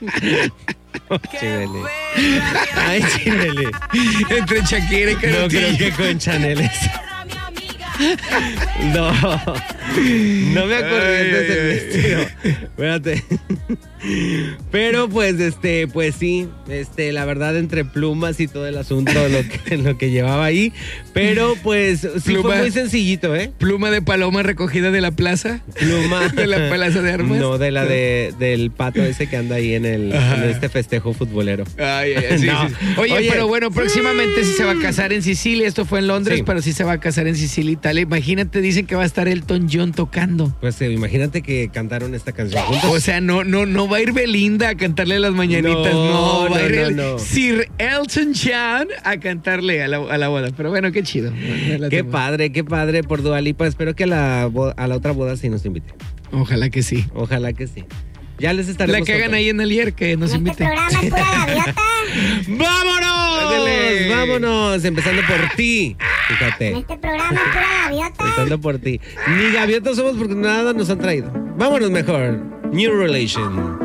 Chimele. Ay, Chimele. Entre Shakira y Karol No creo G. que con Chanel es. No, no me acordé de ese vestido. Espérate. Pero pues pues sí, la verdad entre plumas y todo el asunto lo que llevaba ahí, pero pues sí fue muy sencillito, ¿eh? Pluma de paloma recogida de la plaza. Pluma de la plaza de armas. No, de la del pato ese que anda ahí en este festejo futbolero. Ay, sí, No. sí. Oye, pero bueno, próximamente sí se va a casar en Sicilia. Esto fue en Londres, Sí. pero sí se va a casar en Sicilia, Italia. Imagínate, dicen que va a estar Elton John tocando. Pues imagínate que cantaron esta canción juntos. O sea, no va a ir Belinda a cantarle las mañanitas. No, va a ir no. Sir Elton John a cantarle a la boda. Pero bueno, qué chido. Qué padre por Dua Lipa. Espero que a la otra boda sí nos invite. Ojalá que sí. Ojalá que sí. Ya les estaremos La que hagan contando. ahí en el IER, que nos Este inviten. programa es pura gaviota. ¡Vámonos! Ándale. ¡Vámonos! Empezando por ti. Fíjate. Este programa es pura gaviota. Empezando por ti. Ni gaviotas somos porque nada nos han traído. Vámonos mejor. New Relation.